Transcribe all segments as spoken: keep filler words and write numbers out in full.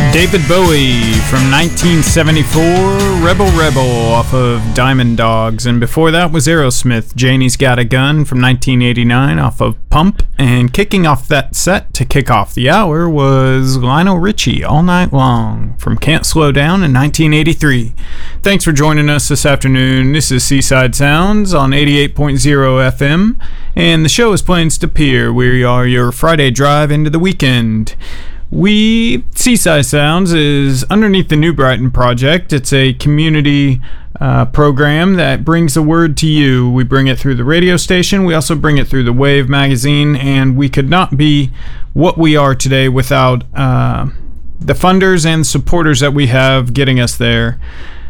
David Bowie from nineteen seventy-four, Rebel Rebel off of Diamond Dogs. And before that was Aerosmith, Janie's Got a Gun from nineteen eighty-nine off of Pump. And kicking off that set to kick off the hour was Lionel Richie, All Night Long from Can't Slow Down in nineteen eighty-three. Thanks for joining us this afternoon. This is Seaside Sounds on eighty-eight point oh F M. And the show is Plains to Pier. We are your Friday drive into the weekend. We, Seaside Sounds is underneath the New Brighton Project. It's a community uh, program that brings the word to you. We bring it through the radio station. We also bring it through the Wave magazine, and we could not be what we are today without uh, the funders and supporters that we have getting us there.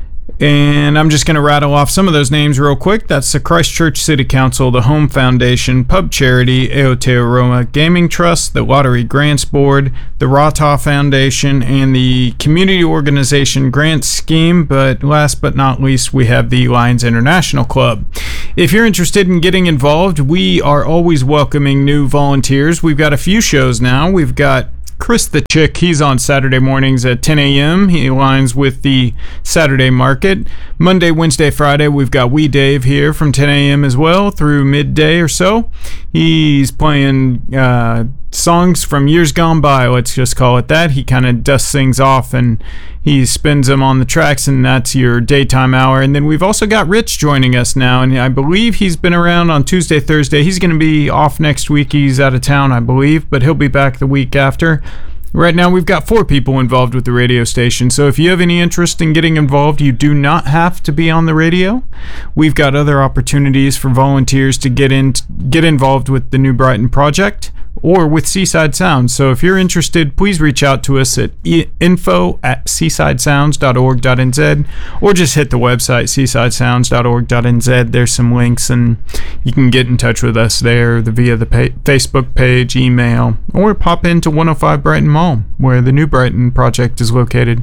And I'm just going to rattle off some of those names real quick. That's the Christchurch City Council, the Home Foundation, Pub Charity, Aotearoa Gaming Trust, the Lottery Grants Board, the Rata Foundation, and the Community Organization Grants Scheme. But last but not least, we have the Lions International Club. If you're interested in getting involved, we are always welcoming new volunteers. We've got a few shows now. We've got Chris the Chick, he's on Saturday mornings at ten a.m. He aligns with the Saturday market. Monday, Wednesday, Friday, we've got Wee Dave here from ten a.m. as well through midday or so. He's playing uh, songs from years gone by, let's just call it that. He kind of dusts things off and he spins them on the tracks, and that's your daytime hour. And then we've also got Rich joining us now, and I believe he's been around on Tuesday, Thursday. He's going to be off next week. He's out of town, I believe, but he'll be back the week after. Right now, we've got four people involved with the radio station, so if you have any interest in getting involved, you do not have to be on the radio. We've got other opportunities for volunteers to get in, get involved with the New Brighton Project or with Seaside Sounds. So if you're interested, please reach out to us at info at seaside sounds dot org dot n z or just hit the website seaside sounds dot org dot n z. There's some links and you can get in touch with us there via the pa- Facebook page, email, or pop into one oh five Brighton Mall where the New Brighton Project is located.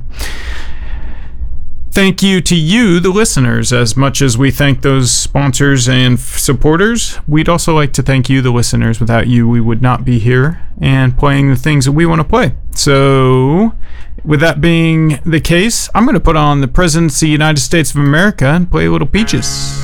Thank you to you, the listeners. As much as we thank those sponsors and f- supporters, we'd also like to thank you, the listeners. Without you, we would not be here and playing the things that we want to play. So, with that being the case, I'm going to put on the Presidents of the United States of America and play a little Peaches.